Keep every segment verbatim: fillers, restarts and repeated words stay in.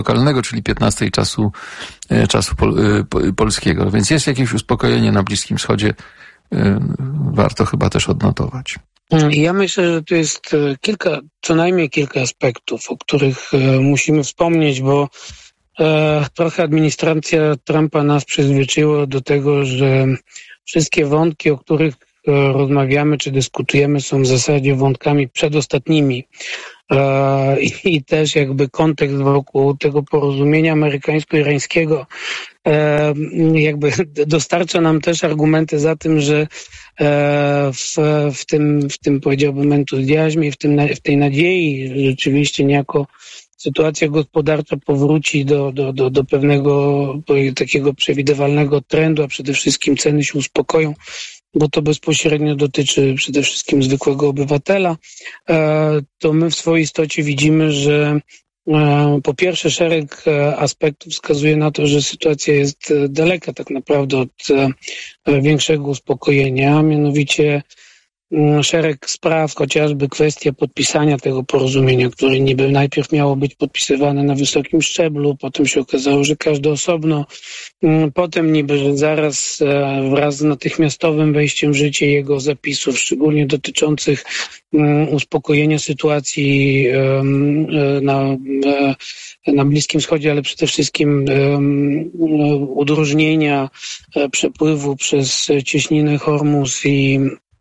lokalnego, czyli piętnastej czasu, czasu pol, polskiego. Więc jest jakieś uspokojenie na Bliskim Wschodzie. Warto chyba też odnotować. Ja myślę, że to jest kilka, co najmniej kilka aspektów, o których musimy wspomnieć, bo trochę administracja Trumpa nas przyzwyczaiła do tego, że wszystkie wątki, o których rozmawiamy czy dyskutujemy, są w zasadzie wątkami przedostatnimi. I też jakby kontekst wokół tego porozumienia amerykańsko-irańskiego jakby dostarcza nam też argumenty za tym, że w, w tym, w tym powiedziałbym entuzjazmie, w, tym, w tej nadziei, że rzeczywiście niejako sytuacja gospodarcza powróci do, do, do, do pewnego takiego przewidywalnego trendu, a przede wszystkim ceny się uspokoją, bo to bezpośrednio dotyczy przede wszystkim zwykłego obywatela, to my w swojej istocie widzimy, że po pierwsze szereg aspektów wskazuje na to, że sytuacja jest daleka tak naprawdę od większego uspokojenia, mianowicie szereg spraw, chociażby kwestia podpisania tego porozumienia, które niby najpierw miało być podpisywane na wysokim szczeblu, potem się okazało, że każdy osobno, potem niby, że zaraz wraz z natychmiastowym wejściem w życie jego zapisów, szczególnie dotyczących uspokojenia sytuacji na, na Bliskim Wschodzie, ale przede wszystkim udrożnienia przepływu przez cieśninę Hormuz i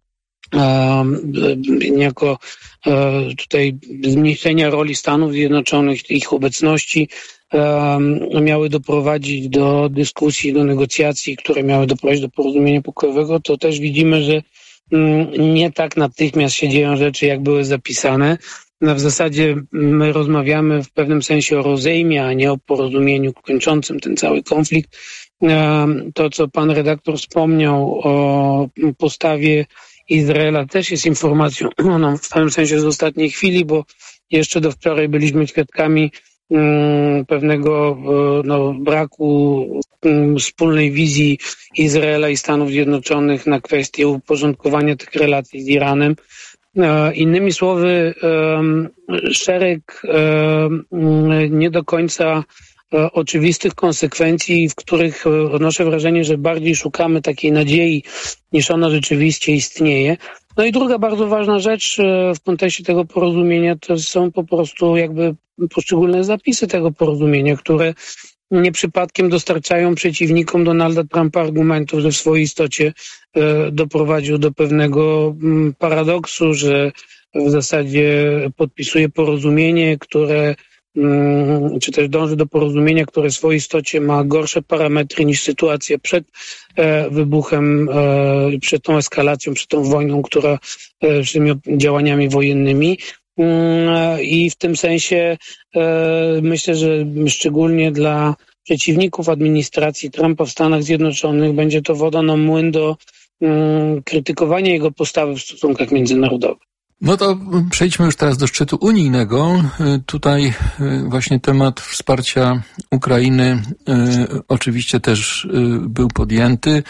niejako tutaj zmniejszenia roli Stanów Zjednoczonych, ich obecności miały doprowadzić do dyskusji, do negocjacji, które miały doprowadzić do porozumienia pokojowego, to też widzimy, że nie tak natychmiast się dzieją rzeczy, jak były zapisane. No w zasadzie my rozmawiamy w pewnym sensie o rozejmie, a nie o porozumieniu kończącym ten cały konflikt. To, co pan redaktor wspomniał o postawie Izraela, też jest informacją no, w pewnym sensie z ostatniej chwili, bo jeszcze do wczoraj byliśmy świadkami um, pewnego no, braku um, wspólnej wizji Izraela i Stanów Zjednoczonych na kwestię uporządkowania tych relacji z Iranem. E, innymi słowy, um, szereg um, nie do końca oczywistych konsekwencji, w których odnoszę wrażenie, że bardziej szukamy takiej nadziei, niż ona rzeczywiście istnieje. No i druga bardzo ważna rzecz w kontekście tego porozumienia to są po prostu jakby poszczególne zapisy tego porozumienia, które nie przypadkiem dostarczają przeciwnikom Donalda Trumpa argumentów, że w swojej istocie doprowadził do pewnego paradoksu, że w zasadzie podpisuje porozumienie, które czy też dąży do porozumienia, które w swojej istocie ma gorsze parametry niż sytuacja przed e, wybuchem, e, przed tą eskalacją, przed tą wojną, która e, przed tymi działaniami wojennymi. E, I w tym sensie e, myślę, że szczególnie dla przeciwników administracji Trumpa w Stanach Zjednoczonych będzie to woda na młyn do e, krytykowania jego postawy w stosunkach międzynarodowych. No to przejdźmy już teraz do szczytu unijnego. Tutaj właśnie temat wsparcia Ukrainy oczywiście też był podjęty.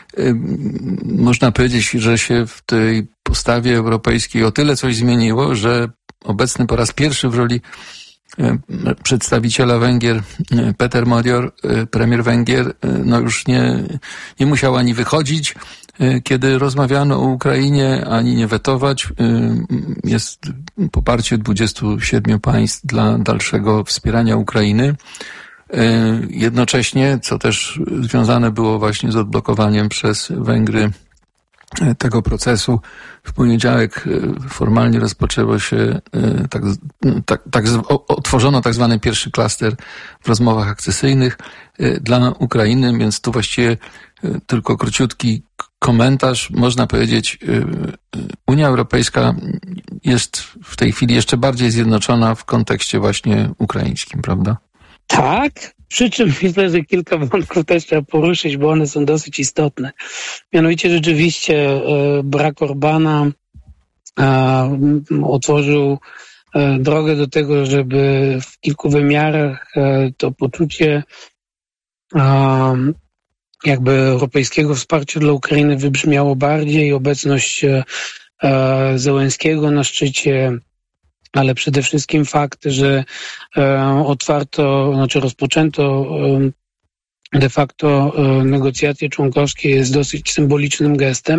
Można powiedzieć, że się w tej postawie europejskiej o tyle coś zmieniło, że obecny po raz pierwszy w roli przedstawiciela Węgier, Peter Magyar, premier Węgier, no już nie, nie musiał ani wychodzić, kiedy rozmawiano o Ukrainie, ani nie wetować. Jest poparcie dwudziestu siedmiu państw dla dalszego wspierania Ukrainy. Jednocześnie, co też związane było właśnie z odblokowaniem przez Węgry tego procesu, w poniedziałek formalnie rozpoczęło się, tak, tak, tak otworzono tak zwany pierwszy klaster w rozmowach akcesyjnych dla Ukrainy, więc tu właściwie tylko króciutki komentarz. Można powiedzieć, Unia Europejska jest w tej chwili jeszcze bardziej zjednoczona w kontekście właśnie ukraińskim, prawda? Tak, przy czym myślę, że kilka wątków też trzeba poruszyć, bo one są dosyć istotne. Mianowicie rzeczywiście brak Orbana otworzył drogę do tego, żeby w kilku wymiarach to poczucie jakby europejskiego wsparcia dla Ukrainy wybrzmiało bardziej. Obecność Zełenskiego na szczycie ale przede wszystkim fakt, że otwarto, znaczy rozpoczęto de facto negocjacje członkowskie jest dosyć symbolicznym gestem,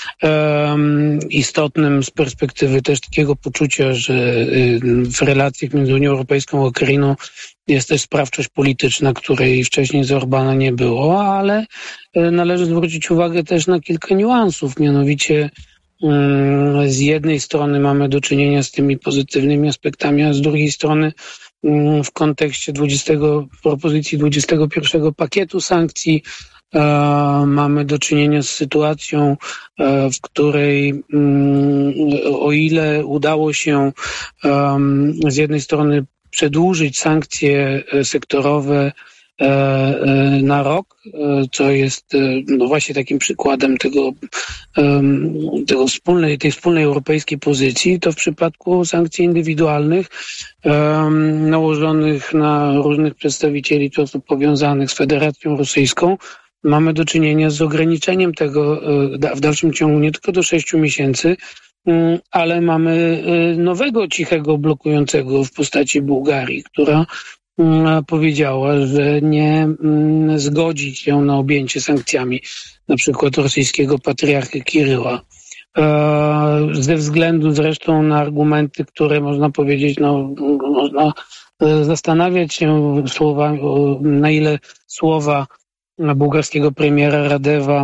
um, istotnym z perspektywy też takiego poczucia, że w relacjach między Unią Europejską a Ukrainą jest też sprawczość polityczna, której wcześniej z Orbana nie było, ale należy zwrócić uwagę też na kilka niuansów, mianowicie um, z jednej strony mamy do czynienia z tymi pozytywnymi aspektami, a z drugiej strony w kontekście dwudziestego, propozycji dwudziestego pierwszego pakietu sankcji e, mamy do czynienia z sytuacją, e, w której mm, o ile udało się e, z jednej strony przedłużyć sankcje sektorowe e, e, na rok, e, co jest e, no właśnie takim przykładem tego, e, tego wspólnej, tej wspólnej europejskiej pozycji, to w przypadku sankcji indywidualnych nałożonych na różnych przedstawicieli czy osób powiązanych z Federacją Rosyjską mamy do czynienia z ograniczeniem tego w dalszym ciągu nie tylko do sześciu miesięcy, ale mamy nowego cichego blokującego w postaci Bułgarii, która powiedziała, że nie zgodzi się na objęcie sankcjami na przykład rosyjskiego patriarchy Kiryła. Ze względu zresztą na argumenty, które można powiedzieć, no można zastanawiać się słowa, na ile słowa bułgarskiego premiera Radewa,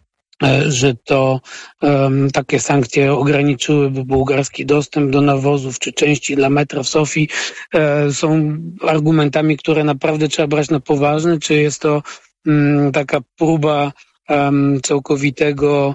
że to um, takie sankcje ograniczyłyby bułgarski dostęp do nawozów czy części dla metra w Sofii, e, są argumentami, które naprawdę trzeba brać na poważnie, czy jest to um, taka próba um, całkowitego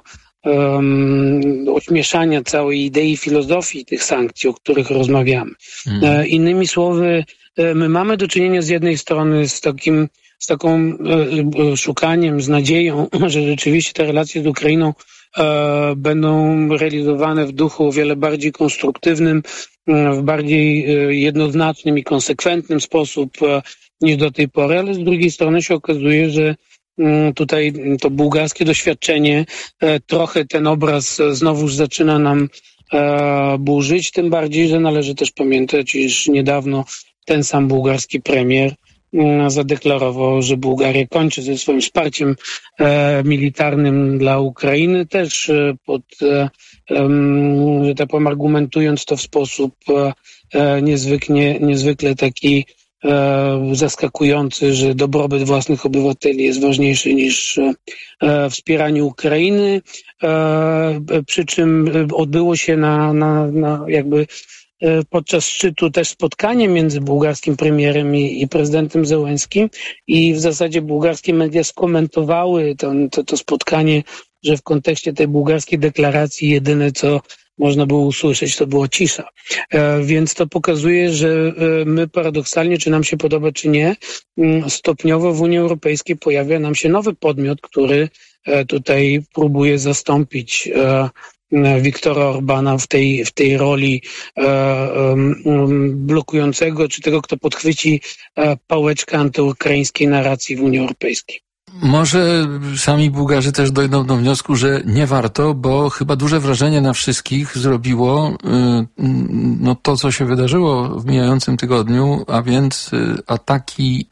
um, ośmieszania całej idei filozofii tych sankcji, o których rozmawiamy. Hmm. E, innymi słowy, e, my mamy do czynienia z jednej strony z takim z taką e, szukaniem, z nadzieją, że rzeczywiście te relacje z Ukrainą e, będą realizowane w duchu o wiele bardziej konstruktywnym, e, w bardziej e, jednoznacznym i konsekwentnym sposób e, niż do tej pory, ale z drugiej strony się okazuje, że e, tutaj to bułgarskie doświadczenie e, trochę ten obraz znowuż zaczyna nam e, burzyć, tym bardziej, że należy też pamiętać, iż niedawno ten sam bułgarski premier zadeklarował, że Bułgaria kończy ze swoim wsparciem e, militarnym dla Ukrainy, też e, pod, e, e, że tak powiem, argumentując to w sposób e, niezwykle, niezwykle taki e, zaskakujący, że dobrobyt własnych obywateli jest ważniejszy niż e, wspieranie Ukrainy, e, przy czym odbyło się na, na, na jakby podczas szczytu też spotkanie między bułgarskim premierem i, i prezydentem Zełenskim i w zasadzie bułgarskie media skomentowały to, to, to spotkanie, że w kontekście tej bułgarskiej deklaracji jedyne, co można było usłyszeć, to było cisza. E, więc to pokazuje, że e, my paradoksalnie, czy nam się podoba, czy nie, m, stopniowo w Unii Europejskiej pojawia nam się nowy podmiot, który e, tutaj próbuje zastąpić e, Viktora Orbana w tej, w tej roli e, e, blokującego, czy tego, kto podchwyci e, pałeczkę antyukraińskiej narracji w Unii Europejskiej. Może sami Bułgarzy też dojdą do wniosku, że nie warto, bo chyba duże wrażenie na wszystkich zrobiło no, to, co się wydarzyło w mijającym tygodniu, a więc ataki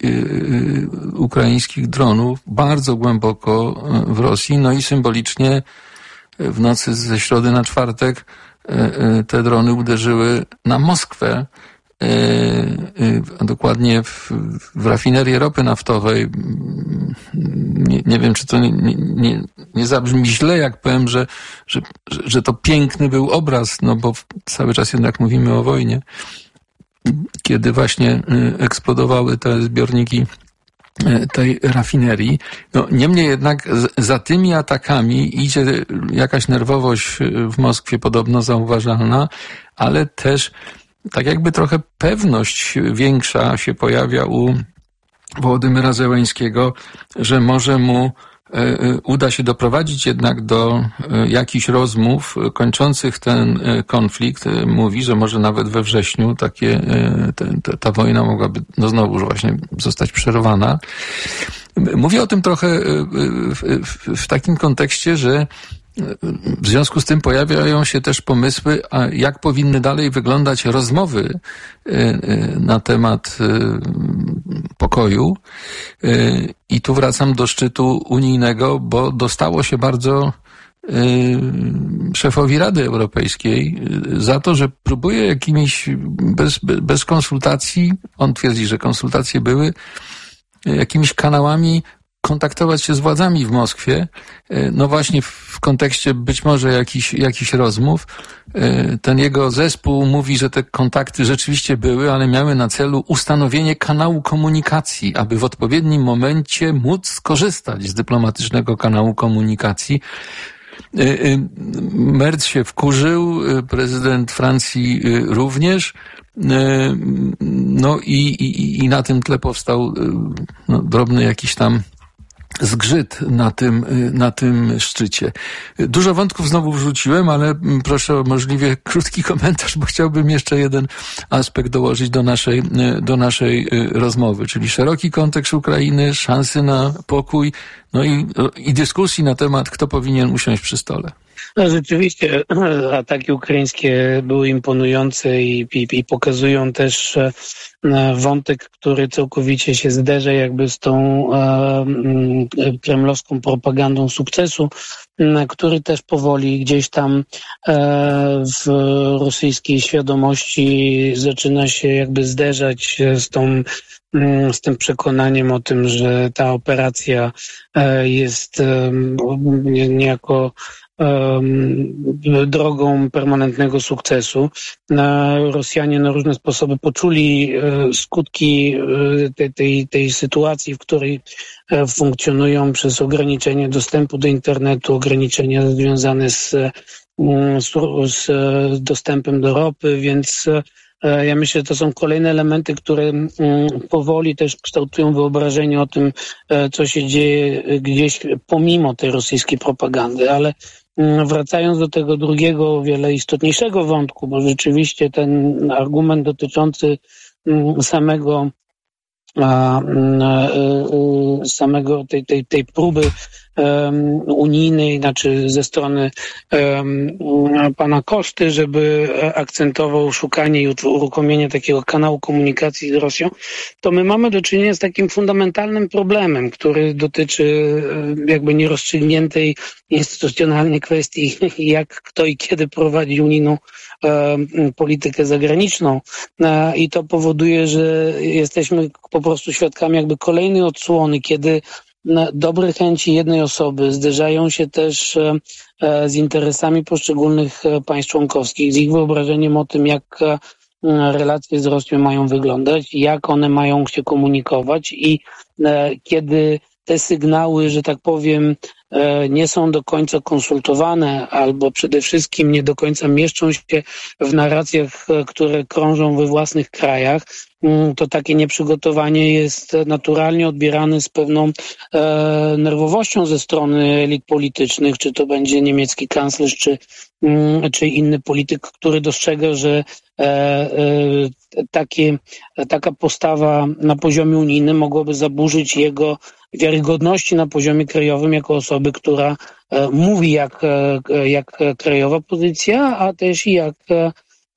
ukraińskich dronów bardzo głęboko w Rosji, no i symbolicznie w nocy ze środy na czwartek te drony uderzyły na Moskwę, a dokładnie w, w rafinerię ropy naftowej. Nie, nie wiem, czy to nie, nie, nie zabrzmi źle, jak powiem, że, że, że to piękny był obraz, no bo cały czas jednak mówimy o wojnie. Kiedy właśnie eksplodowały te zbiorniki tej rafinerii. No, niemniej jednak za tymi atakami idzie jakaś nerwowość w Moskwie podobno zauważalna, ale też tak jakby trochę pewność większa się pojawia u Wołodymyra Zełeńskiego, że może mu uda się doprowadzić jednak do jakichś rozmów kończących ten konflikt. Mówi, że może nawet we wrześniu takie, ta, ta wojna mogłaby no znowu właśnie zostać przerwana. Mówię o tym trochę w, w, w takim kontekście, że w związku z tym pojawiają się też pomysły, a jak powinny dalej wyglądać rozmowy na temat pokoju. I tu wracam do szczytu unijnego, bo dostało się bardzo szefowi Rady Europejskiej za to, że próbuje jakimiś bez, bez konsultacji, on twierdzi, że konsultacje były, jakimiś kanałami kontaktować się z władzami w Moskwie, no właśnie w kontekście być może jakichś, jakichś rozmów. Ten jego zespół mówi, że te kontakty rzeczywiście były, ale miały na celu ustanowienie kanału komunikacji, aby w odpowiednim momencie móc skorzystać z dyplomatycznego kanału komunikacji. Merz się wkurzył, prezydent Francji również, no i, i, i na tym tle powstał no, drobny jakiś tam zgrzyt na tym, na tym szczycie. Dużo wątków znowu wrzuciłem, ale proszę o możliwie krótki komentarz, bo chciałbym jeszcze jeden aspekt dołożyć do naszej, do naszej rozmowy, czyli szeroki kontekst Ukrainy, szansy na pokój, no i, i dyskusji na temat, kto powinien usiąść przy stole. No, rzeczywiście ataki ukraińskie były imponujące i, i, i pokazują też wątek, który całkowicie się zderza jakby z tą e, kremlowską propagandą sukcesu, który też powoli gdzieś tam e, w rosyjskiej świadomości zaczyna się jakby zderzać z tą z tym przekonaniem o tym, że ta operacja jest niejako drogą permanentnego sukcesu. Rosjanie na różne sposoby poczuli skutki tej, tej, tej sytuacji, w której funkcjonują przez ograniczenie dostępu do internetu, ograniczenia związane z, z, z dostępem do ropy, więc ja myślę, że to są kolejne elementy, które powoli też kształtują wyobrażenie o tym, co się dzieje gdzieś pomimo tej rosyjskiej propagandy, ale wracając do tego drugiego, o wiele istotniejszego wątku, bo rzeczywiście ten argument dotyczący samego samego tej, tej, tej próby um, unijnej, znaczy ze strony um, pana Koszty, żeby akcentował szukanie i uruchomienie takiego kanału komunikacji z Rosją, to my mamy do czynienia z takim fundamentalnym problemem, który dotyczy jakby nierozstrzygniętej instytucjonalnej kwestii, jak, kto i kiedy prowadzi unijną politykę zagraniczną i to powoduje, że jesteśmy po prostu świadkami jakby kolejnej odsłony, kiedy dobre chęci jednej osoby zderzają się też z interesami poszczególnych państw członkowskich, z ich wyobrażeniem o tym, jak relacje z Rosją mają wyglądać, jak one mają się komunikować i kiedy te sygnały, że tak powiem, nie są do końca konsultowane albo przede wszystkim nie do końca mieszczą się w narracjach, które krążą we własnych krajach, to takie nieprzygotowanie jest naturalnie odbierane z pewną e, nerwowością ze strony elit politycznych, czy to będzie niemiecki kanclerz, czy, mm, czy inny polityk, który dostrzega, że e, e, takie, taka postawa na poziomie unijnym mogłaby zaburzyć jego wiarygodności na poziomie krajowym jako osoby, która e, mówi jak, e, jak krajowa pozycja, a też i jak e,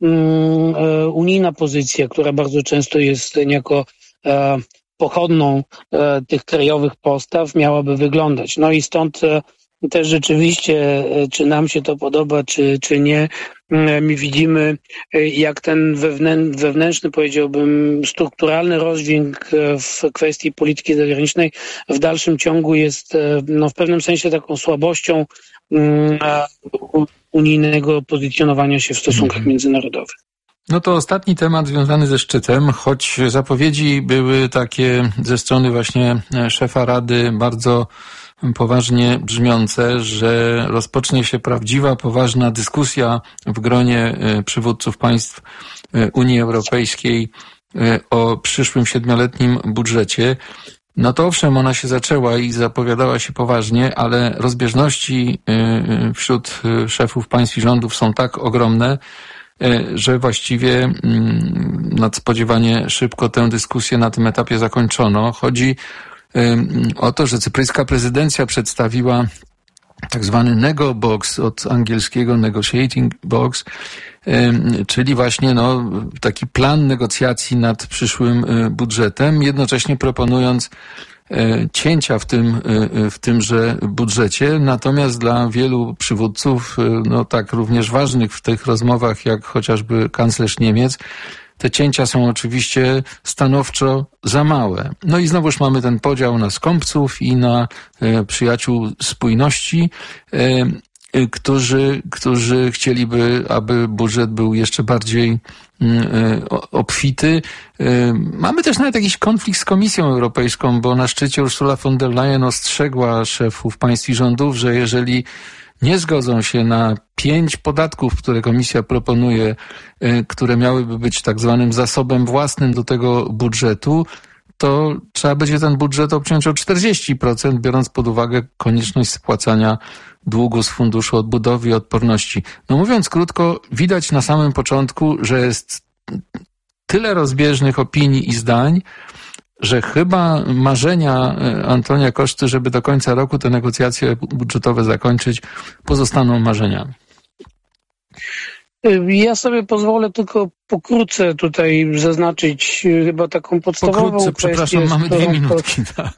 unijna pozycja, która bardzo często jest niejako e, pochodną e, tych krajowych postaw, miałaby wyglądać. No i stąd e, też rzeczywiście, e, czy nam się to podoba, czy, czy nie, e, my widzimy, e, jak ten wewnę- wewnętrzny, powiedziałbym, strukturalny rozdźwięk e, w kwestii polityki zagranicznej w dalszym ciągu jest e, no, w pewnym sensie taką słabością e, unijnego pozycjonowania się w stosunkach mm. międzynarodowych. No to ostatni temat związany ze szczytem, choć zapowiedzi były takie ze strony właśnie szefa Rady bardzo poważnie brzmiące, że rozpocznie się prawdziwa, poważna dyskusja w gronie przywódców państw Unii Europejskiej o przyszłym siedmioletnim budżecie. No to owszem, ona się zaczęła i zapowiadała się poważnie, ale rozbieżności wśród szefów państw i rządów są tak ogromne, że właściwie nadspodziewanie szybko tę dyskusję na tym etapie zakończono. Chodzi o to, że cypryjska prezydencja przedstawiła tak zwany nego box, od angielskiego negotiating box, czyli właśnie no, taki plan negocjacji nad przyszłym budżetem, jednocześnie proponując cięcia w tym, w tymże budżecie. Natomiast dla wielu przywódców, no tak również ważnych w tych rozmowach, jak chociażby kanclerz Niemiec, te cięcia są oczywiście stanowczo za małe. No i znowuż mamy ten podział na skąpców i na e, przyjaciół spójności, e, e, którzy, którzy chcieliby, aby budżet był jeszcze bardziej e, obfity. E, mamy też nawet jakiś konflikt z Komisją Europejską, bo na szczycie Ursula von der Leyen ostrzegła szefów państw i rządów, że jeżeli nie zgodzą się na pięć podatków, które Komisja proponuje, które miałyby być tak zwanym zasobem własnym do tego budżetu, to trzeba będzie ten budżet obciąć o czterdzieści procent, biorąc pod uwagę konieczność spłacania długu z Funduszu Odbudowy i Odporności. No mówiąc krótko, widać na samym początku, że jest tyle rozbieżnych opinii i zdań, że chyba marzenia Antonia Koszty, żeby do końca roku te negocjacje budżetowe zakończyć, pozostaną marzeniami. Ja sobie pozwolę tylko pokrótce tutaj zaznaczyć chyba taką podstawową pokrótce, kwestię. Przepraszam, mamy dwie minutki. Tak,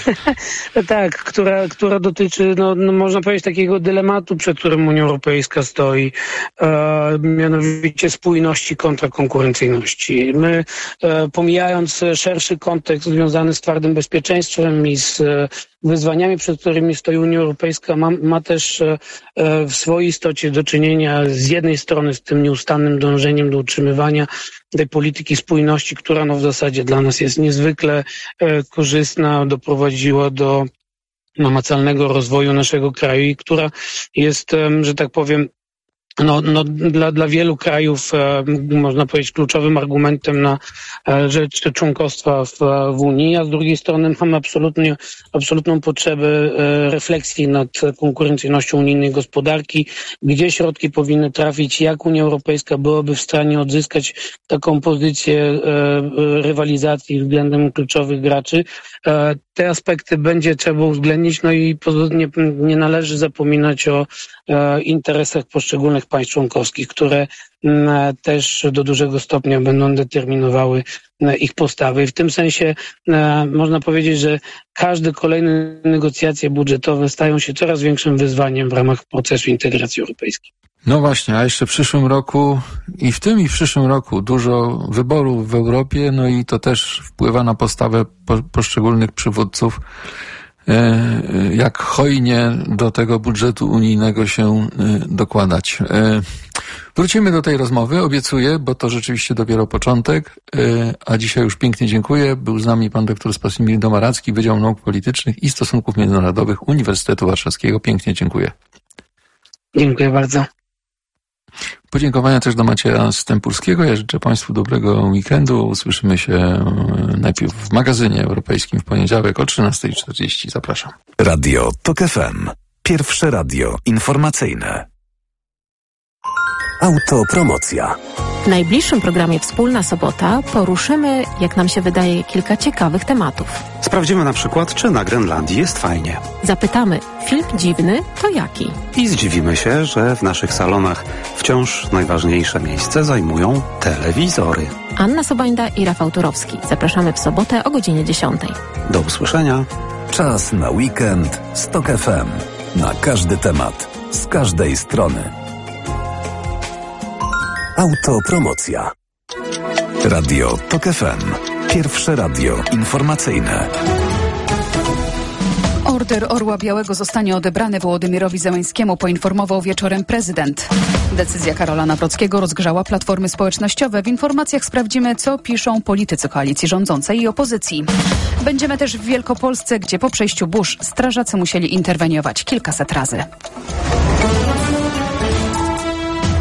tak która, która dotyczy, no, no, można powiedzieć, takiego dylematu, przed którym Unia Europejska stoi, e, mianowicie spójności kontra konkurencyjności. My, e, pomijając szerszy kontekst związany z twardym bezpieczeństwem i z e, wyzwaniami, przed którymi stoi Unia Europejska, ma, ma też e, w swojej istocie do czynienia z jednej strony z tym nieustannym dążeniem do utrzymywania tej polityki spójności, która no w zasadzie dla nas jest niezwykle e, korzystna, doprowadziła do namacalnego rozwoju naszego kraju i która jest, e, że tak powiem, No, no dla, dla wielu krajów, e, można powiedzieć, kluczowym argumentem na e, rzecz członkostwa w, w Unii, a z drugiej strony mamy absolutnie, absolutną potrzebę e, refleksji nad konkurencyjnością unijnej gospodarki, gdzie środki powinny trafić, jak Unia Europejska byłaby w stanie odzyskać taką pozycję e, rywalizacji względem kluczowych graczy. E, te aspekty będzie trzeba uwzględnić, no i nie, nie należy zapominać o e, interesach poszczególnych państw członkowskich, które m, też do dużego stopnia będą determinowały m, ich postawy. I w tym sensie e, można powiedzieć, że każde kolejne negocjacje budżetowe stają się coraz większym wyzwaniem w ramach procesu integracji europejskiej. No właśnie, a jeszcze w przyszłym roku i w tym i w przyszłym roku dużo wyborów w Europie, no i to też wpływa na postawę po, poszczególnych przywódców, e, jak hojnie do tego budżetu unijnego się e, dokładać. E, wrócimy do tej rozmowy, obiecuję, bo to rzeczywiście dopiero początek, e, a dzisiaj już pięknie dziękuję. Był z nami pan doktor Sławomir Domaracki, Wydział Nauk Politycznych i Stosunków Międzynarodowych Uniwersytetu Warszawskiego. Pięknie dziękuję. Dziękuję bardzo. Podziękowania też do Macieja Stępurskiego. Ja życzę Państwu dobrego weekendu. Usłyszymy się najpierw w magazynie europejskim w poniedziałek o trzynasta czterdzieści. Zapraszam. Radio TOK F M. Pierwsze radio informacyjne. Autopromocja. W najbliższym programie Wspólna Sobota poruszymy, jak nam się wydaje, kilka ciekawych tematów. Sprawdzimy na przykład, czy na Grenlandii jest fajnie. Zapytamy, film dziwny to jaki? I zdziwimy się, że w naszych salonach wciąż najważniejsze miejsce zajmują telewizory. Anna Sobańda i Rafał Turowski. Zapraszamy w sobotę o godzinie dziesiątej. Do usłyszenia. Czas na weekend z TOK F M. Na każdy temat, z każdej strony. Autopromocja. Radio TOK F M. Pierwsze radio informacyjne. Order Orła Białego zostanie odebrany Wołodymyrowi Zełańskiemu, poinformował wieczorem prezydent. Decyzja Karola Nawrockiego rozgrzała platformy społecznościowe. W informacjach sprawdzimy, co piszą politycy koalicji rządzącej i opozycji. Będziemy też w Wielkopolsce, gdzie po przejściu burz strażacy musieli interweniować kilkaset razy.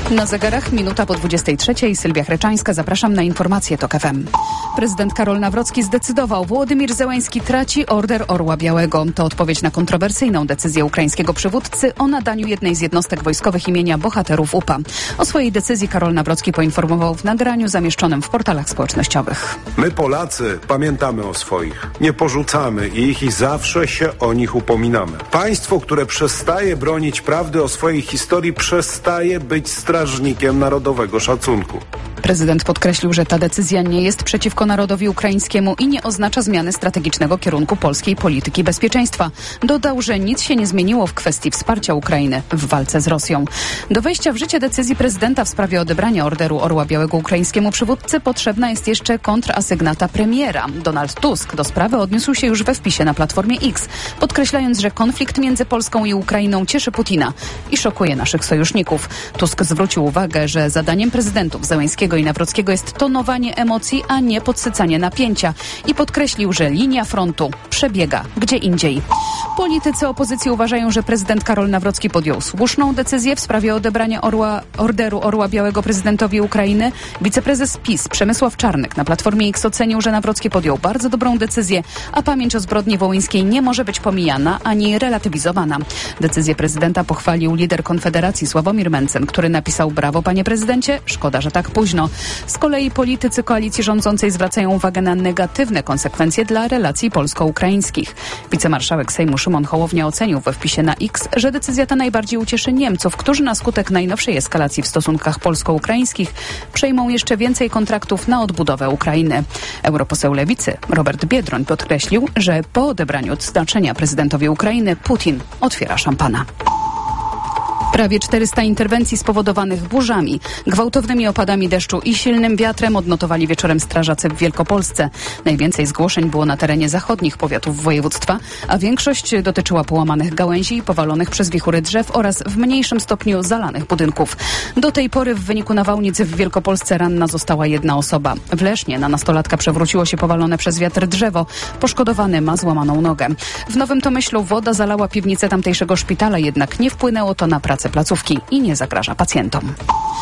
Na zegarach minuta po dwudziestej trzeciej. Sylwia Chreczańska, zapraszam na informacje TOK F M. Prezydent Karol Nawrocki zdecydował, Wołodymir Zełenski traci Order Orła Białego. To odpowiedź na kontrowersyjną decyzję ukraińskiego przywódcy o nadaniu jednej z jednostek wojskowych imienia bohaterów U P A. O swojej decyzji Karol Nawrocki poinformował w nagraniu zamieszczonym w portalach społecznościowych. My Polacy pamiętamy o swoich, nie porzucamy ich i zawsze się o nich upominamy. Państwo, które przestaje bronić prawdy o swojej historii, przestaje być strażnikiem narodowego szacunku. Prezydent podkreślił, że ta decyzja nie jest przeciwko narodowi ukraińskiemu i nie oznacza zmiany strategicznego kierunku polskiej polityki bezpieczeństwa. Dodał, że nic się nie zmieniło w kwestii wsparcia Ukrainy w walce z Rosją. Do wejścia w życie decyzji prezydenta w sprawie odebrania Orderu Orła Białego ukraińskiemu przywódcy potrzebna jest jeszcze kontrasygnata premiera. Donald Tusk do sprawy odniósł się już we wpisie na Platformie X, podkreślając, że konflikt między Polską i Ukrainą cieszy Putina i szokuje naszych sojuszników. Tusk zwrócił uwagę, że zadaniem prezydentów Zełenskiego i Nawrockiego jest tonowanie emocji, a nie podsycanie napięcia i podkreślił, że linia frontu przebiega gdzie indziej. Politycy opozycji uważają, że prezydent Karol Nawrocki podjął słuszną decyzję w sprawie odebrania orła, Orderu Orła Białego prezydentowi Ukrainy. Wiceprezes PiS Przemysław Czarnek na Platformie X ocenił, że Nawrocki podjął bardzo dobrą decyzję, a pamięć o zbrodni wołyńskiej nie może być pomijana ani relatywizowana. Decyzję prezydenta pochwalił lider Konfederacji Sławomir Mencen, który napisał: brawo, panie prezydencie, szkoda, że tak późno. Z kolei politycy koalicji rządzącej zwracają uwagę na negatywne konsekwencje dla relacji polsko-ukraińskich. Wicemarszałek Sejmu Szymon Hołownia ocenił we wpisie na X, że decyzja ta najbardziej ucieszy Niemców, którzy na skutek najnowszej eskalacji w stosunkach polsko-ukraińskich przejmą jeszcze więcej kontraktów na odbudowę Ukrainy. Europoseł Lewicy Robert Biedroń podkreślił, że po odebraniu odznaczenia prezydentowi Ukrainy Putin otwiera szampana. Prawie czterysta interwencji spowodowanych burzami, gwałtownymi opadami deszczu i silnym wiatrem odnotowali wieczorem strażacy w Wielkopolsce. Najwięcej zgłoszeń było na terenie zachodnich powiatów województwa, a większość dotyczyła połamanych gałęzi i powalonych przez wichury drzew oraz w mniejszym stopniu zalanych budynków. Do tej pory w wyniku nawałnicy w Wielkopolsce ranna została jedna osoba. W Lesznie na nastolatka przewróciło się powalone przez wiatr drzewo. Poszkodowany ma złamaną nogę. W Nowym Tomyślu woda zalała piwnicę tamtejszego szpitala, jednak nie wpłynęło to na pracę placówki i nie zagraża pacjentom.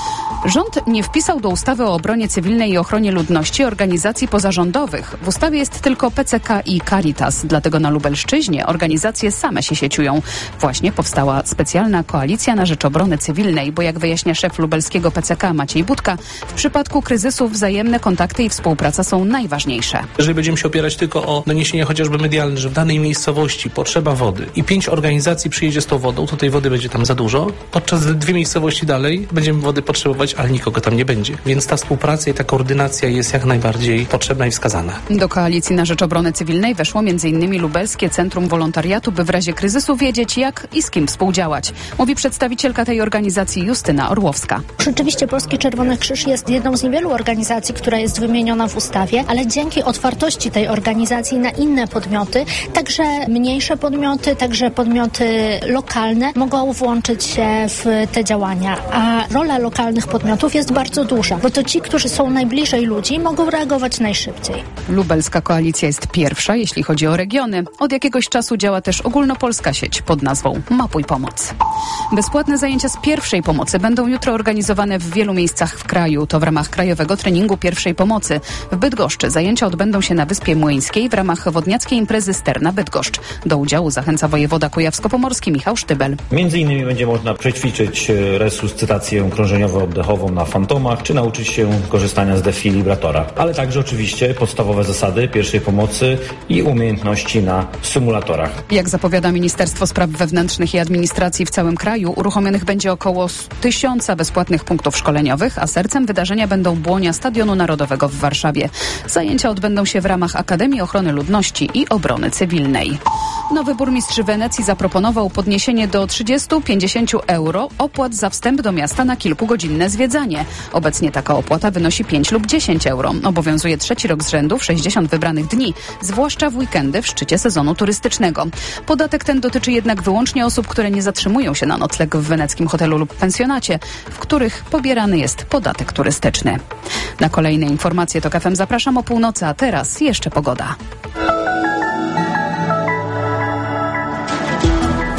Rząd nie wpisał do ustawy o obronie cywilnej i ochronie ludności organizacji pozarządowych. W ustawie jest tylko P C K i Caritas, dlatego na Lubelszczyźnie organizacje same się sieciują. Właśnie powstała specjalna koalicja na rzecz obrony cywilnej, bo jak wyjaśnia szef lubelskiego P C K Maciej Budka, w przypadku kryzysu wzajemne kontakty i współpraca są najważniejsze. Jeżeli będziemy się opierać tylko o doniesienia chociażby medialne, że w danej miejscowości potrzeba wody i pięć organizacji przyjedzie z tą wodą, to tej wody będzie tam za dużo, podczas gdy dwie miejscowości dalej będziemy wody potrzebować, ale nikogo tam nie będzie. Więc ta współpraca i ta koordynacja jest jak najbardziej potrzebna i wskazana. Do koalicji na rzecz obrony cywilnej weszło między innymi Lubelskie Centrum Wolontariatu, by w razie kryzysu wiedzieć, jak i z kim współdziałać. Mówi przedstawicielka tej organizacji Justyna Orłowska. Rzeczywiście Polski Czerwony Krzyż jest jedną z niewielu organizacji, która jest wymieniona w ustawie, ale dzięki otwartości tej organizacji na inne podmioty, także mniejsze podmioty, także podmioty lokalne mogą włączyć się w te działania. A rola lokalnych podmiotów jest bardzo duża, bo to ci, którzy są najbliżej ludzi, mogą reagować najszybciej. Lubelska koalicja jest pierwsza, jeśli chodzi o regiony. Od jakiegoś czasu działa też ogólnopolska sieć pod nazwą Mapuj Pomoc. Bezpłatne zajęcia z pierwszej pomocy będą jutro organizowane w wielu miejscach w kraju. To w ramach krajowego treningu pierwszej pomocy. W Bydgoszczy zajęcia odbędą się na Wyspie Młyńskiej w ramach wodniackiej imprezy Sterna Bydgoszcz. Do udziału zachęca wojewoda kujawsko-pomorski Michał Sztybel. Między innymi będzie można przećwiczyć resuscytację krążeniowo-oddechową na fantomach, czy nauczyć się korzystania z defilibratora, ale także oczywiście podstawowe zasady pierwszej pomocy i umiejętności na symulatorach. Jak zapowiada Ministerstwo Spraw Wewnętrznych i Administracji, w całym kraju uruchomionych będzie około tysiąca bezpłatnych punktów szkoleniowych, a sercem wydarzenia będą błonia Stadionu Narodowego w Warszawie. Zajęcia odbędą się w ramach Akademii Ochrony Ludności i Obrony Cywilnej. Nowy burmistrz Wenecji zaproponował podniesienie do trzydzieści do pięćdziesięciu euro opłat za wstęp do miasta na kilkugodzinne zwiedzanie. Obecnie taka opłata wynosi pięć lub dziesięć euro. Obowiązuje trzeci rok z rzędu w sześćdziesiąt wybranych dni, zwłaszcza w weekendy w szczycie sezonu turystycznego. Podatek ten dotyczy jednak wyłącznie osób, które nie zatrzymują się na nocleg w weneckim hotelu lub pensjonacie, w których pobierany jest podatek turystyczny. Na kolejne informacje TOK F M zapraszam o północy, a teraz jeszcze pogoda.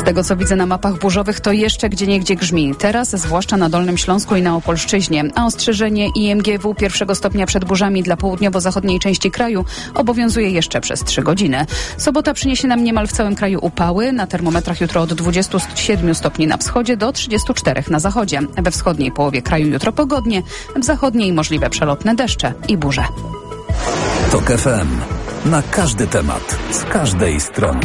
tego, co widzę na mapach burzowych, to jeszcze gdzieniegdzie grzmi. Teraz, zwłaszcza na Dolnym Śląsku i na Opolszczyźnie. A ostrzeżenie I M G W pierwszego stopnia przed burzami dla południowo-zachodniej części kraju obowiązuje jeszcze przez trzy godziny. Sobota przyniesie nam niemal w całym kraju upały. Na termometrach jutro od dwudziestu siedmiu stopni na wschodzie do trzydziestu czterech na zachodzie. We wschodniej połowie kraju jutro pogodnie, w zachodniej możliwe przelotne deszcze i burze. TOK F M. Na każdy temat, z każdej strony.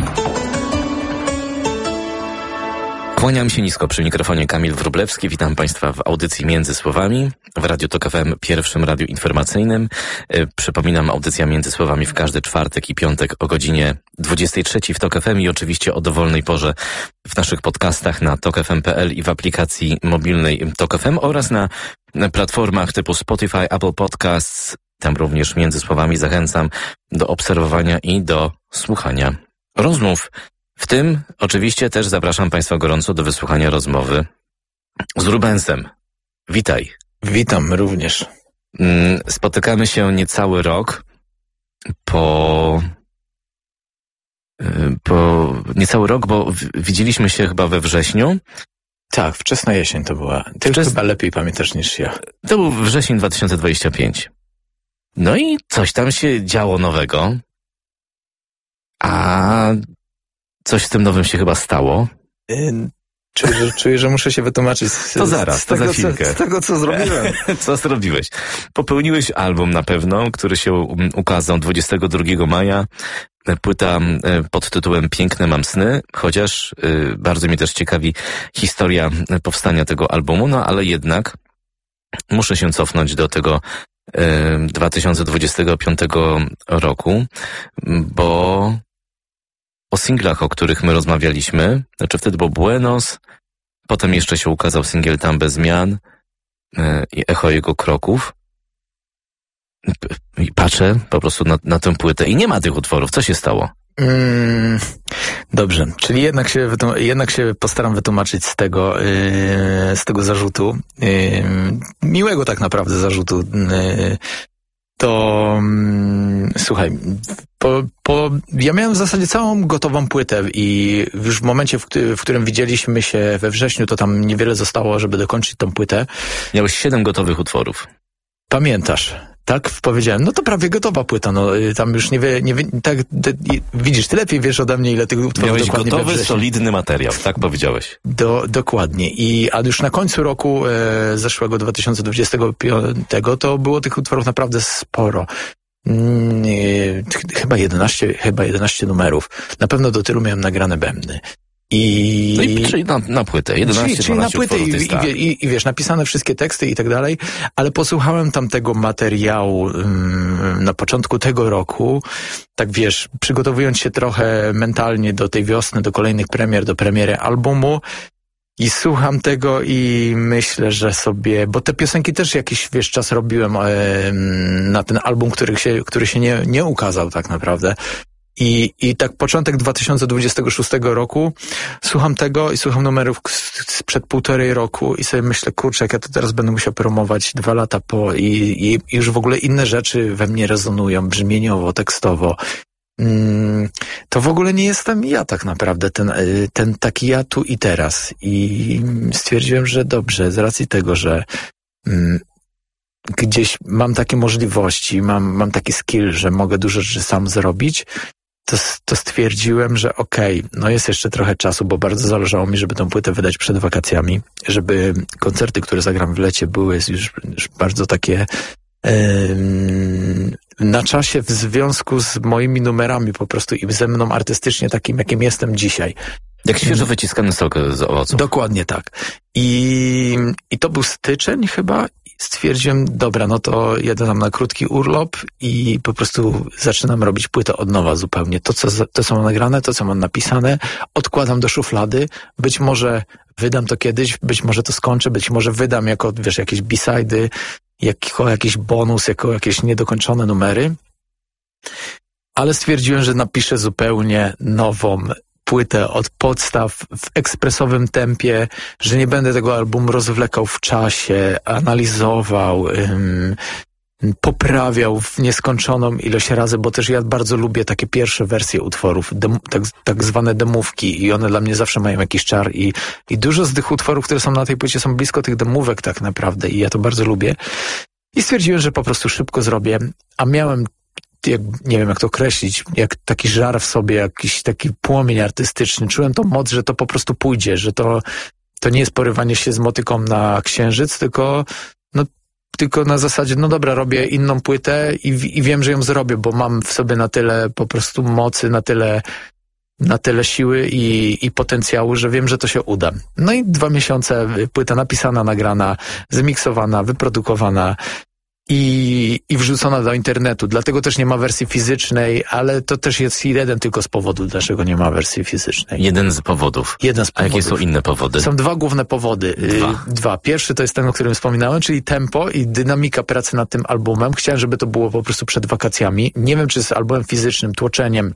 Kłaniam się nisko, przy mikrofonie Kamil Wróblewski. Witam Państwa w audycji Między Słowami w Radiu TOK F M, pierwszym radiu informacyjnym. Przypominam, audycja Między Słowami w każdy czwartek i piątek o godzinie dwudziestej trzeciej w TOK F M i oczywiście o dowolnej porze w naszych podcastach na tok f m kropka p l i w aplikacji mobilnej TOK F M oraz na platformach typu Spotify, Apple Podcasts. Tam również Między Słowami zachęcam do obserwowania i do słuchania rozmów. W tym oczywiście też zapraszam Państwa gorąco do wysłuchania rozmowy z Rubensem. Witaj. Witam również. Spotykamy się niecały rok po... po niecały rok, bo widzieliśmy się chyba we wrześniu. Tak, wczesna jesień to była. Ty Wczes... chyba lepiej pamiętasz niż ja. To był wrzesień dwa tysiące dwudziesty piąty. No i coś tam się działo nowego. A... Coś z tym nowym się chyba stało. Yy, czuję, że, czuję, że muszę się wytłumaczyć z, to zaraz, z, to tego, za chwilkę. Co, z tego, co zrobiłem. Co zrobiłeś? Popełniłeś album na pewno, który się ukazał dwudziestego drugiego maja. Płyta pod tytułem Piękne mam sny, chociaż yy, bardzo mnie też ciekawi historia powstania tego albumu, no ale jednak muszę się cofnąć do tego yy, dwa tysiące dwudziestego piątego roku, bo o singlach, o których my rozmawialiśmy, znaczy wtedy był Buenos, potem jeszcze się ukazał singiel Tam bez zmian yy, i echo jego kroków. I patrzę po prostu na, na tę płytę i nie ma tych utworów. Co się stało? Mm, dobrze, czyli jednak się, jednak się postaram wytłumaczyć z tego, yy, z tego zarzutu, yy, miłego tak naprawdę zarzutu. Yy, to yy, słuchaj, po, po, ja miałem w zasadzie całą gotową płytę i już w momencie, w, w którym widzieliśmy się we wrześniu, to tam niewiele zostało, żeby dokończyć tą płytę. Miałeś siedem gotowych utworów. Pamiętasz? Tak, powiedziałem, no to prawie gotowa płyta, no tam już nie wie, nie wie tak, te, widzisz, ty lepiej wiesz ode mnie, ile tych utworów miałeś dokładnie gotowy, solidny materiał, tak powiedziałeś. Do, dokładnie. I, a już na końcu roku e, zeszłego dwa tysiące dwudziestego piątego to było tych utworów naprawdę sporo. Mm, e, chyba jedenaście, chyba jedenaście numerów. Na pewno do tylu miałem nagrane bębny. I... No i czyli na, na płytę, jedenaście, czyli, czyli na płytę i, i, tak. i, i wiesz, napisane wszystkie teksty i tak dalej, ale posłuchałem tam tego materiału um, na początku tego roku, tak wiesz, przygotowując się trochę mentalnie do tej wiosny, do kolejnych premier, do premiery albumu i słucham tego i myślę, że sobie, bo te piosenki też jakiś, wiesz, czas robiłem um, na ten album, który się, który się nie, nie ukazał tak naprawdę. I, I tak początek dwa tysiące dwudziestego szóstego roku słucham tego i słucham numerów sprzed półtorej roku i sobie myślę, kurczę, jak ja to teraz będę musiał promować dwa lata po i, i, i już w ogóle inne rzeczy we mnie rezonują, brzmieniowo, tekstowo. Mm, to w ogóle nie jestem ja tak naprawdę, ten, ten taki ja tu i teraz. I stwierdziłem, że dobrze, z racji tego, że mm, gdzieś mam takie możliwości, mam, mam taki skill, że mogę dużo rzeczy sam zrobić, To, to stwierdziłem, że okej, okay, no jest jeszcze trochę czasu, bo bardzo zależało mi, żeby tę płytę wydać przed wakacjami, żeby koncerty, które zagram w lecie, były już, już bardzo takie yy, na czasie w związku z moimi numerami po prostu i ze mną artystycznie takim, jakim jestem dzisiaj. Jak świeżo wyciskany sok z owoców. Dokładnie tak. I, i to był styczeń chyba. Stwierdziłem, dobra, no to jadę tam na krótki urlop i po prostu zaczynam robić płytę od nowa zupełnie. To, co, to, co mam nagrane, to, co mam napisane, odkładam do szuflady. Być może wydam to kiedyś, być może to skończę, być może wydam jako, wiesz, jakieś b-side'y, jako jakiś bonus, jako jakieś niedokończone numery. Ale stwierdziłem, że napiszę zupełnie nową płytę od podstaw w ekspresowym tempie, że nie będę tego albumu rozwlekał w czasie, analizował, ym, poprawiał w nieskończoną ilość razy, bo też ja bardzo lubię takie pierwsze wersje utworów, dem, tak, tak zwane demówki i one dla mnie zawsze mają jakiś czar i, i dużo z tych utworów, które są na tej płycie, są blisko tych demówek tak naprawdę i ja to bardzo lubię. I stwierdziłem, że po prostu szybko zrobię, a miałem, jak, nie wiem jak to określić, jak taki żar w sobie, jakiś taki płomień artystyczny. Czułem tą moc, że to po prostu pójdzie, że to, to nie jest porywanie się z motyką na księżyc, tylko no, tylko na zasadzie, no dobra, robię inną płytę i, i wiem, że ją zrobię, bo mam w sobie na tyle po prostu mocy, na tyle, na tyle siły i, i potencjału, że wiem, że to się uda. No i dwa miesiące, płyta napisana, nagrana, zmiksowana, wyprodukowana i, i wrzucona do internetu. Dlatego też nie ma wersji fizycznej, ale to też jest jeden tylko z powodów, dlaczego nie ma wersji fizycznej. Jeden z powodów. Jeden z powodów. A jakie są inne powody? Są dwa główne powody. Dwa. Dwa. Pierwszy to jest ten, o którym wspominałem, czyli tempo i dynamika pracy nad tym albumem. Chciałem, żeby to było po prostu przed wakacjami. Nie wiem, czy z albumem fizycznym, tłoczeniem,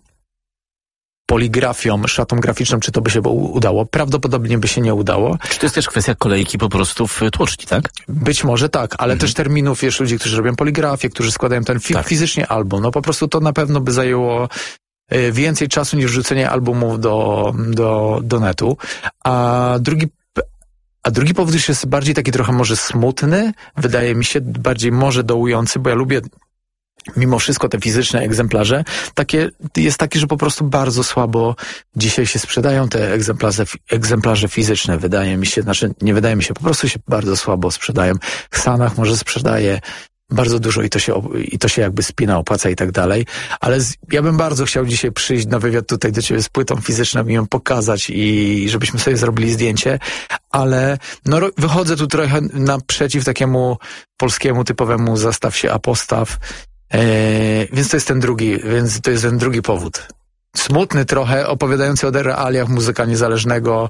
poligrafią, szatą graficzną, czy to by się udało. Prawdopodobnie by się nie udało. Czy to jest też kwestia kolejki po prostu w tłoczni, tak? Być może tak, ale mhm. też terminów, wiesz, ludzi, którzy robią poligrafię, którzy składają ten fi- tak. fizycznie album. No po prostu to na pewno by zajęło y, więcej czasu niż wrzucenie albumów do, do, do netu. A drugi A drugi powód już jest bardziej taki trochę może smutny, wydaje mi się, bardziej może dołujący, bo ja lubię mimo wszystko te fizyczne egzemplarze, takie, jest taki, że po prostu bardzo słabo dzisiaj się sprzedają te egzemplarze, egzemplarze fizyczne, wydaje mi się, znaczy nie wydaje mi się, po prostu się bardzo słabo sprzedają. W Stanach może sprzedaje bardzo dużo i to się, i to się jakby spina, opłaca i tak dalej, ale z, ja bym bardzo chciał dzisiaj przyjść na wywiad tutaj do ciebie z płytą fizyczną i ją pokazać i żebyśmy sobie zrobili zdjęcie, ale no, wychodzę tu trochę naprzeciw takiemu polskiemu typowemu zastaw się, a postaw. Eee, więc to jest ten drugi, więc to jest ten drugi powód. Smutny trochę, opowiadający o realiach muzyka niezależnego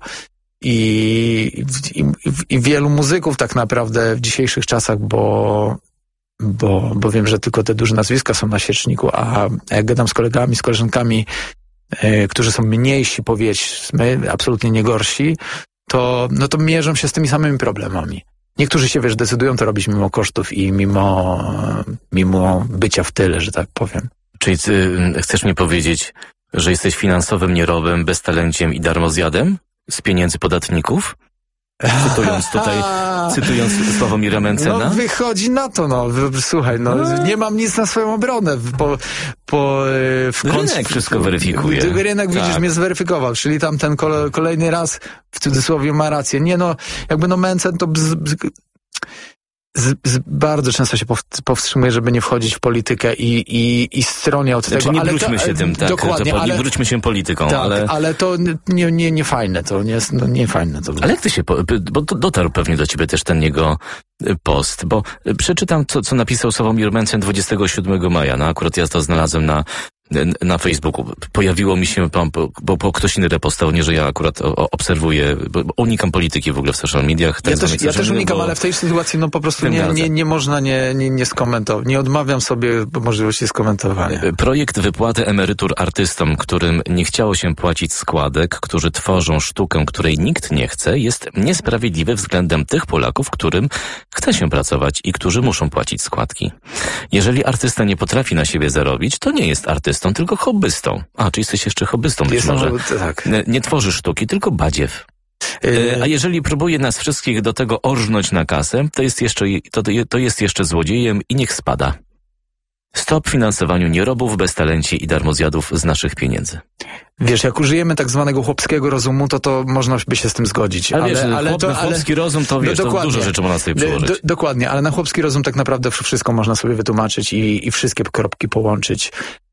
i, i, i, i wielu muzyków tak naprawdę w dzisiejszych czasach, bo, bo, bo wiem, że tylko te duże nazwiska są na sieczniku, a jak gadam z kolegami, z koleżankami, e, którzy są mniejsi, powiedzmy, absolutnie nie gorsi, to, no to mierzą się z tymi samymi problemami. Niektórzy się, wiesz, decydują to robić mimo kosztów i mimo, mimo bycia w tyle, że tak powiem. Czyli ty chcesz mi powiedzieć, że jesteś finansowym nierobem, beztalenciem i darmozjadem z pieniędzy podatników? Cytując tutaj, cytując Sławomira Mentzena? No wychodzi na to, no. Słuchaj, no, no. nie mam nic na swoją obronę. Po, po, w końcu, rynek wszystko weryfikuje. Rynek, widzisz, tak. mnie zweryfikował, czyli tam ten kole, kolejny raz w cudzysłowie ma rację. Nie no, jakby no Mentzen to... Bz, bz, Z, z, bardzo często się powstrzymuje, żeby nie wchodzić w politykę i, i, i stronię od znaczy, tego. nie ale wróćmy to, się tym, tak. Dokładnie, to, ale, nie wróćmy się polityką, tak, ale... ale to nie, nie, nie fajne, to nie jest no, nie fajne. To ale jak ty się, bo dotarł pewnie do ciebie też ten jego post, bo przeczytam, co, co napisał Sławomir Mentzen dwudziestego siódmego maja, no akurat ja to znalazłem na na Facebooku. Pojawiło mi się, bo, bo, bo ktoś inny repostował, nie, że ja akurat o, obserwuję, bo unikam polityki w ogóle w social mediach. Tak ja też, ja też unikam, bo... ale w tej sytuacji no po prostu nie, nie, nie można nie, nie, nie skomentować. Nie odmawiam sobie możliwości skomentowania. Projekt wypłaty emerytur artystom, którym nie chciało się płacić składek, którzy tworzą sztukę, której nikt nie chce, jest niesprawiedliwy względem tych Polaków, którym chce się pracować i którzy muszą płacić składki. Jeżeli artysta nie potrafi na siebie zarobić, to nie jest artystą, tylko hobbystą. A, czy jesteś jeszcze hobbystą być Jestem, może? Tak. Nie, nie tworzy sztuki, tylko badziew. Yy... A jeżeli próbuje nas wszystkich do tego orżnąć na kasę, to jest jeszcze, to, to jest jeszcze złodziejem i niech spada. Stop finansowaniu nierobów, beztalenci i darmozjadów z naszych pieniędzy. Wiesz, jak użyjemy tak zwanego chłopskiego rozumu, to to można by się z tym zgodzić. Ale, ale, wiesz, ale chłop, to, chłopski ale, rozum to wiesz, no, to dużo rzeczy można sobie przyłożyć. Do, dokładnie, ale na chłopski rozum tak naprawdę wszystko można sobie wytłumaczyć i, i wszystkie kropki połączyć.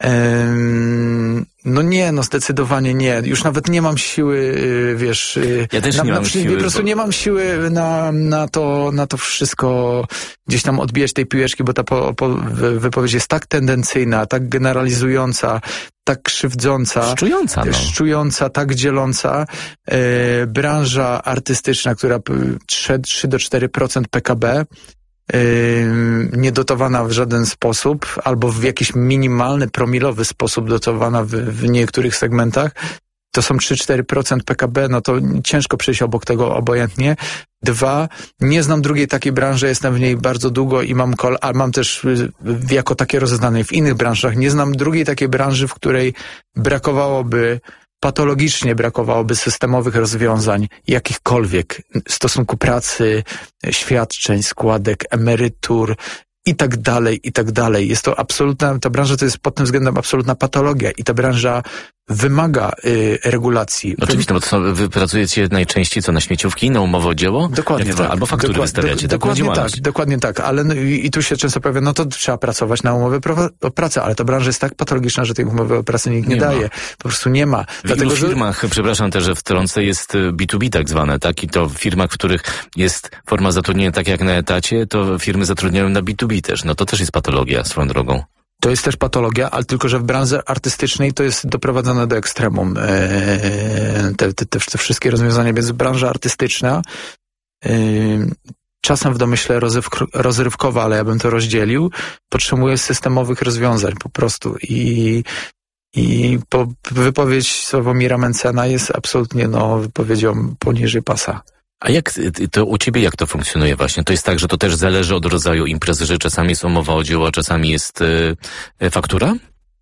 Ehm, no nie, no zdecydowanie nie. Już nawet nie mam siły, wiesz... Ja też na, nie na, mam na, siły. Po prostu bo... nie mam siły na, na, to, na to wszystko gdzieś tam odbijać tej piłeczki, bo ta po, po, wypowiedź jest tak tendencyjna, tak generalizująca, tak krzywdząca, szczująca, no. szczująca, tak dzieląca. E, branża artystyczna, która trzy do czterech procent P K B, e, niedotowana w żaden sposób, albo w jakiś minimalny, promilowy sposób dotowana w, w niektórych segmentach. to są trzy cztery procent P K B, no to ciężko przejść obok tego obojętnie. Dwa, nie znam drugiej takiej branży, jestem w niej bardzo długo i mam, kol- a mam też jako takie rozeznane w innych branżach, nie znam drugiej takiej branży, w której brakowałoby, patologicznie brakowałoby systemowych rozwiązań jakichkolwiek w stosunku pracy, świadczeń, składek, emerytur, i tak dalej, i tak dalej. Jest to absolutna, ta branża to jest pod tym względem absolutna patologia i ta branża wymaga y, regulacji. Oczywiście, no bo to są, wy pracujecie najczęściej co, na śmieciówki, na umowę o dzieło? Dokładnie tak. Albo faktury Dokład, wystawiacie. Do, dokładnie tak, dokładnie tak, ale no, i, i tu się często pojawia, no to trzeba pracować na umowę o pracę, ale ta branża jest tak patologiczna, że tej umowy o pracę nikt nie, nie daje. Po prostu nie ma. W Dlatego, ilu firmach, że... przepraszam też, że wtrącę, jest B dwa B tak zwane, tak? I to w firmach, w których jest forma zatrudnienia tak jak na etacie, to firmy zatrudniają na B dwa B też. No to też jest patologia swoją drogą. To jest też patologia, ale tylko, że w branży artystycznej to jest doprowadzone do ekstremum. Eee, te, te, te wszystkie rozwiązania, więc branża artystyczna eee, czasem w domyśle rozrywk- rozrywkowa, ale ja bym to rozdzielił, potrzebuje systemowych rozwiązań po prostu i i po, wypowiedź Sławomira Mencena jest absolutnie no, wypowiedzią poniżej pasa. A jak to u ciebie, jak to funkcjonuje właśnie? To jest tak, że to też zależy od rodzaju imprezy, że czasami jest umowa o dzieło, a czasami jest y, faktura?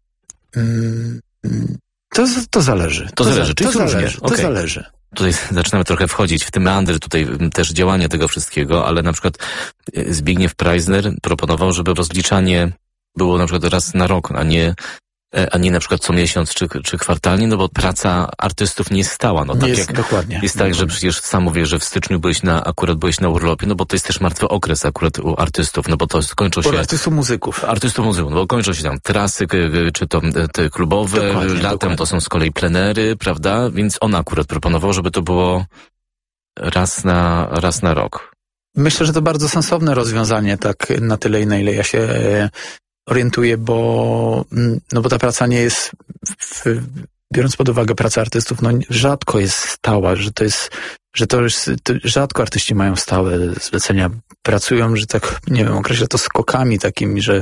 Mm, to, to zależy. To, to zależy, czyli to różnie. Zależy, okay. To zależy. Tutaj zaczynamy trochę wchodzić w ten meandr tutaj też działania tego wszystkiego, ale na przykład Zbigniew Preissner proponował, żeby rozliczanie było na przykład raz na rok, a nie a nie na przykład co miesiąc czy, czy kwartalnie, no bo praca artystów nie jest stała. No, tak jest, jak dokładnie. Jest tak, dokładnie. że przecież sam mówię, że w styczniu byłeś na, akurat byłeś na urlopie, no bo to jest też martwy okres akurat u artystów, no bo to skończą się... U artystów muzyków. Artystów muzyków, no bo kończą się tam trasy, czy to te klubowe, dokładnie, latem dokładnie. To są z kolei plenery, prawda? Więc on akurat proponował, żeby to było raz na, raz na rok. Myślę, że to bardzo sensowne rozwiązanie, tak na tyle, na ile ja się orientuję, bo, no bo ta praca nie jest, w, biorąc pod uwagę pracę artystów, no rzadko jest stała, że to jest, że to jest, to rzadko artyści mają stałe zlecenia, pracują, że tak, nie wiem, określę to skokami takimi, że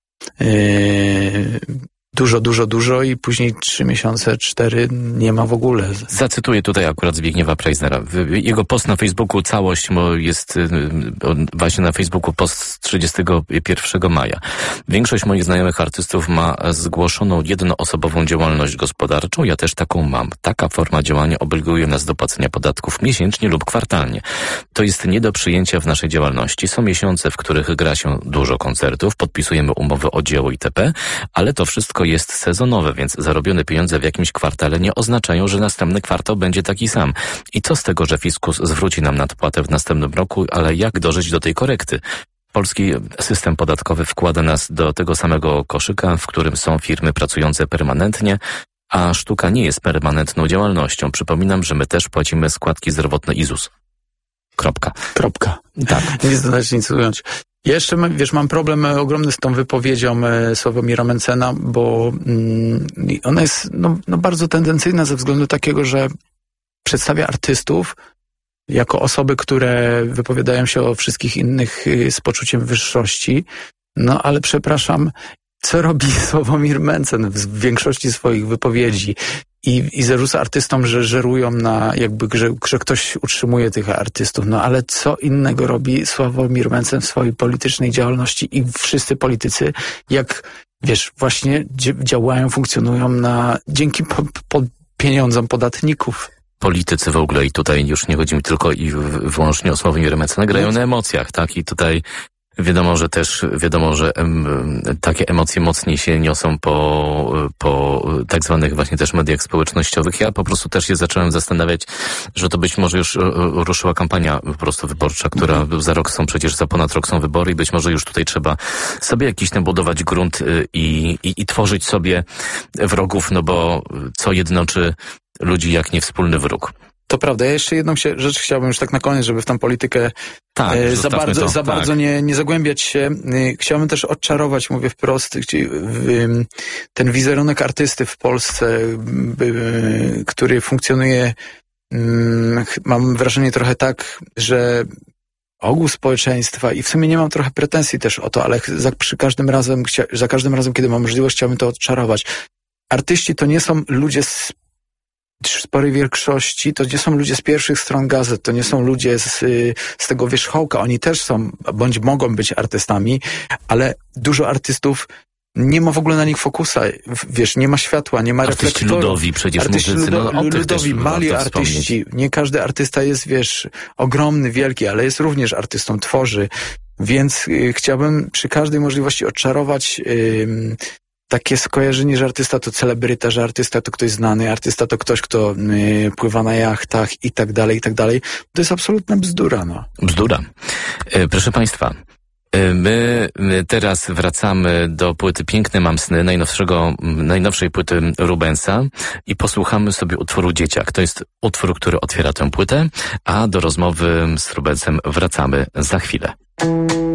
yy, dużo, dużo, dużo i później trzy miesiące, cztery nie ma w ogóle. Zacytuję tutaj akurat Zbigniewa Preissnera. Jego post na Facebooku, całość jest właśnie na Facebooku post z trzydziestego pierwszego maja. Większość moich znajomych artystów ma zgłoszoną jednoosobową działalność gospodarczą. Ja też taką mam. Taka forma działania obliguje nas do płacenia podatków miesięcznie lub kwartalnie. To jest nie do przyjęcia w naszej działalności. Są miesiące, w których gra się dużo koncertów, podpisujemy umowy o dzieło itp., ale to wszystko jest sezonowe, więc zarobione pieniądze w jakimś kwartale nie oznaczają, że następny kwartał będzie taki sam. I co z tego, że fiskus zwróci nam nadpłatę w następnym roku, ale jak dożyć do tej korekty? Polski system podatkowy wkłada nas do tego samego koszyka, w którym są firmy pracujące permanentnie, a sztuka nie jest permanentną działalnością. Przypominam, że my też płacimy składki zdrowotne i ZUS. Kropka. Kropka. Tak. Nie znaleźć nic ująć. Ja jeszcze, wiesz, mam problem ogromny z tą wypowiedzią Sławomira Mencena, bo mm, ona jest no, no bardzo tendencyjna ze względu takiego, że przedstawia artystów jako osoby, które wypowiadają się o wszystkich innych z poczuciem wyższości. No ale przepraszam, co robi Sławomir Mencen w większości swoich wypowiedzi? I, i zarzuca artystom, że żerują na, jakby, że, że ktoś utrzymuje tych artystów. No ale co innego robi Sławomir Mencen w swojej politycznej działalności i wszyscy politycy, jak, wiesz, właśnie działają, funkcjonują na, dzięki po, po pieniądzom podatników. Politycy w ogóle, i tutaj już nie chodzi mi tylko i wyłącznie o Sławomira Mencena, grają na emocjach, tak? I tutaj wiadomo, że też, wiadomo, że em, takie emocje mocniej się niosą po, po tak zwanych właśnie też mediach społecznościowych. Ja po prostu też się zacząłem zastanawiać, że to być może już ruszyła kampania po prostu wyborcza, która mhm. za rok są, przecież za ponad rok są wybory i być może już tutaj trzeba sobie jakiś tam budować grunt i, i, i tworzyć sobie wrogów, no bo co jednoczy ludzi jak nie wspólny wróg. To prawda. Ja jeszcze jedną się, rzecz chciałbym już tak na koniec, żeby w tą politykę tak, e, za bardzo, to, za tak. bardzo nie, nie zagłębiać się. E, chciałbym też odczarować, mówię wprost, gdzie, w, ten wizerunek artysty w Polsce, by, który funkcjonuje, m, mam wrażenie trochę tak, że ogół społeczeństwa i w sumie nie mam trochę pretensji też o to, ale za, przy każdym razem, chcia, za każdym razem, kiedy mam możliwość, chciałbym to odczarować. Artyści to nie są ludzie z sporej większości to nie są ludzie z pierwszych stron gazet, to nie są ludzie z, z tego wierzchołka. Oni też są, bądź mogą być artystami, ale dużo artystów nie ma w ogóle na nich fokusa, wiesz, nie ma światła, nie ma artyści reflektorów. ludowi przecież artyści muzycy, ludo, no, o ludowi, mali artyści. Nie każdy artysta jest, wiesz, ogromny, wielki, ale jest również artystą, tworzy. Więc y, chciałbym przy każdej możliwości odczarować y, takie skojarzenie, że artysta to celebryta, że artysta to ktoś znany, artysta to ktoś, kto y, pływa na jachtach i tak dalej, i tak dalej. To jest absolutna bzdura, no. Bzdura. E, proszę Państwa, My teraz wracamy do płyty Piękne mam sny, najnowszego, najnowszej płyty Rubensa i posłuchamy sobie utworu Dzieciak. To jest utwór, który otwiera tę płytę, a do rozmowy z Rubensem wracamy za chwilę.